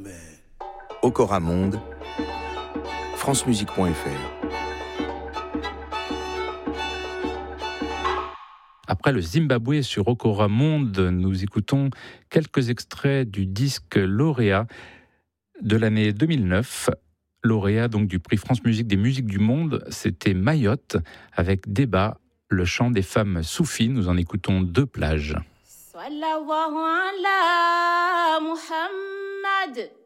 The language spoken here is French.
Okora Monde, francemusique.fr. Après le Zimbabwe sur Okora Monde, nous écoutons quelques extraits du disque lauréat de l'année 2009. Lauréat donc du prix France Musique des musiques du monde, c'était Mayotte avec Débat, le chant des femmes soufis. Nous en écoutons 2 plages. Sallallahu ala Muhammad.